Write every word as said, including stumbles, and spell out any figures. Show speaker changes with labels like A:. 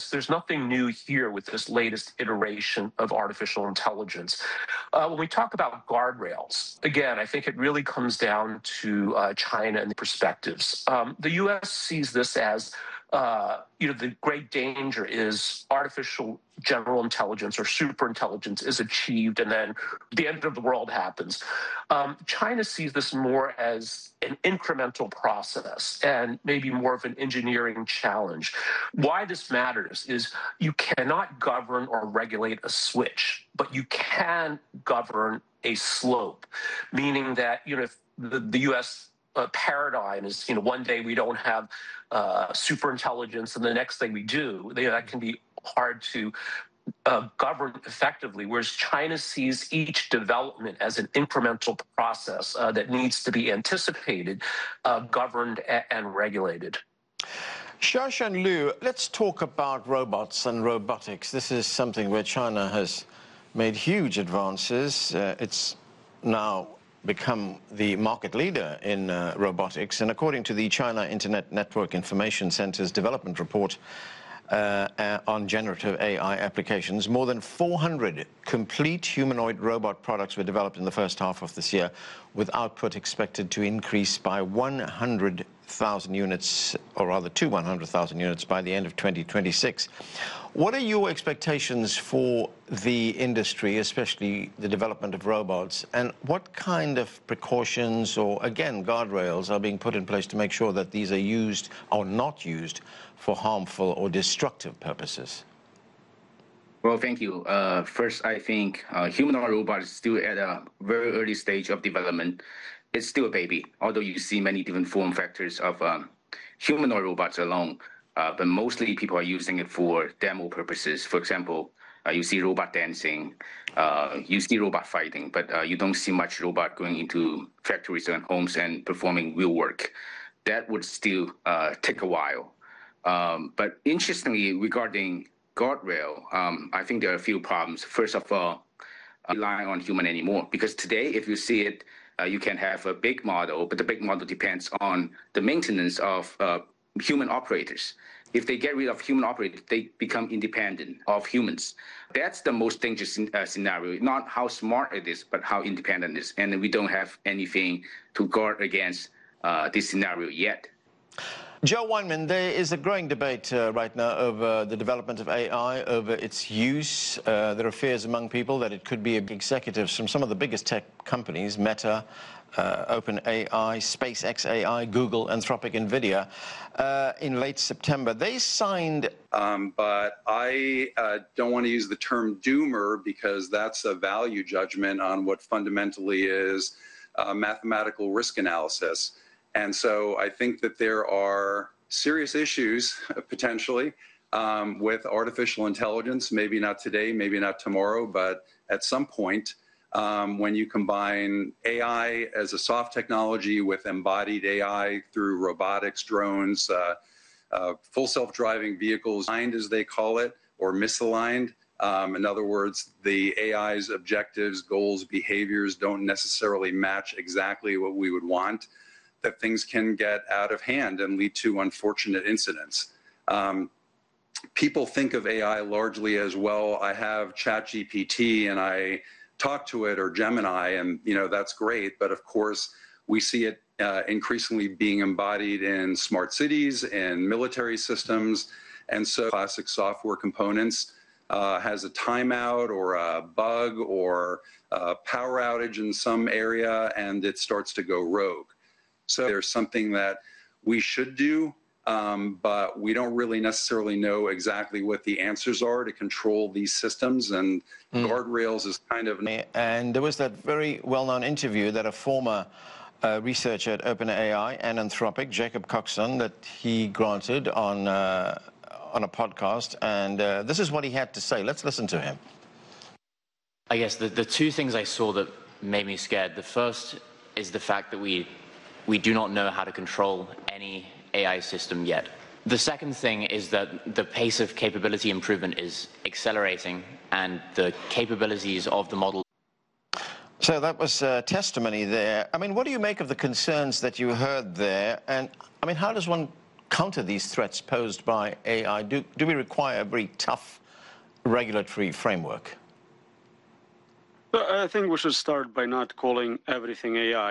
A: there's nothing new here with this latest iteration of artificial intelligence. Uh, when we talk about guardrails, again, I think it really comes down to uh, China and the perspectives. Um, the U S sees this as, uh, you know, the great danger is artificial general intelligence or super intelligence is achieved and then the end of the world happens. Um, China sees this more as an incremental process and maybe more of an engineering challenge. Why this matters is you cannot govern or regulate a switch, but you can govern a slope, meaning that, you know, if the, the U S uh, paradigm is, you know, one day we don't have uh, super intelligence and the next thing we do, they, that can be hard to uh, govern effectively, whereas China sees each development as an incremental process uh, that needs to be anticipated, uh, governed, and regulated.
B: Xiaoshen Liu, let's talk about robots and robotics. This is something where China has made huge advances. Uh, it's now become the market leader in uh, robotics. And according to the China Internet Network Information Center's development report uh, uh, on generative A I applications, more than four hundred complete humanoid robot products were developed in the first half of this year, with output expected to increase by one hundred thousand units, or rather to one hundred thousand units by the end of twenty twenty-six. What are your expectations for the industry, especially the development of robots, and what kind of precautions or, again, guardrails are being put in place to make sure that these are used or not used for harmful or destructive purposes?
C: Well, thank you. Uh, first, I think uh, humanoid robot is still at a very early stage of development. It's still a baby, although you see many different form factors of um, humanoid robots alone. Uh, but mostly people are using it for demo purposes. For example, uh, you see robot dancing, uh, you see robot fighting, but uh, you don't see much robot going into factories and homes and performing real work. That would still uh, take a while. Um, but interestingly, regarding guardrail, um, I think there are a few problems. First of all, uh, relying on human anymore, because today, if you see it, uh, you can have a big model, but the big model depends on the maintenance of uh, human operators. If they get rid of human operators, they become independent of humans. That's the most dangerous uh, scenario, not how smart it is, but how independent it is. And we don't have anything to guard against uh, this scenario yet.
B: Joe Weinman, there is a growing debate uh, right now over the development of A I, over its use. Uh, there are fears among people that it could be executives from some of the biggest tech companies, Meta, uh, OpenAI, SpaceX A I, Google, Anthropic, NVIDIA, uh, in late September. They signed...
D: Um, but I uh, don't want to use the term doomer because that's a value judgment on what fundamentally is uh, mathematical risk analysis. And so I think that there are serious issues, potentially, um, with artificial intelligence, maybe not today, maybe not tomorrow, but at some point, um, when you combine A I as a soft technology with embodied A I through robotics, drones, uh, uh, full self-driving vehicles, aligned as they call it, or misaligned. Um, in other words, the A I's objectives, goals, behaviors don't necessarily match exactly what we would want, that things can get out of hand and lead to unfortunate incidents. Um, people think of A I largely as, well, I have ChatGPT and I talk to it, or Gemini, and you know that's great, but of course we see it uh, increasingly being embodied in smart cities and military systems, and so classic software components uh, has a timeout or a bug or a power outage in some area and it starts to go rogue. So there's something that we should do, um, but we don't really necessarily know exactly what the answers are to control these systems, and mm. guardrails is kind of...
B: And there was that very well-known interview that a former uh, researcher at OpenAI and Anthropic, Jacob Coxon, that he granted on, uh, on a podcast, and uh, this is what he had to say. Let's listen to him.
E: I guess the, the two things I saw that made me scared, the first is the fact that we We do not know how to control any A I system yet. The second thing is that the pace of capability improvement is accelerating, and the capabilities of the model...
B: So that was uh, testimony there. I mean, what do you make of the concerns that you heard there? And, I mean, how does one counter these threats posed by A I? Do, do we require a very tough regulatory framework?
F: I think we should start by not calling everything A I.